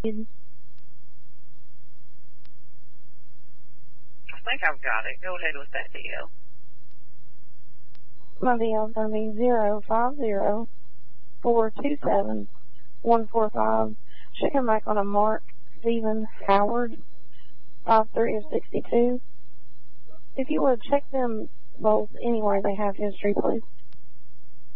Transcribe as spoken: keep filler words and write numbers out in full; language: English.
think I've got it. Go ahead with that D L. My D L is going to be zero five zero four two seven one four five. Should come back on a Mark Stephen Howard, five three of sixty-two. If you would check them both anywhere they have history, please.